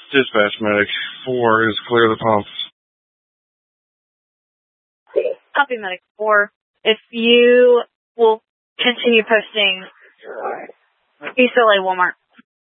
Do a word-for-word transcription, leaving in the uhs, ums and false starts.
Dispatch medic four is clear the pumps. Copy medic four. If you will continue posting East L A Walmart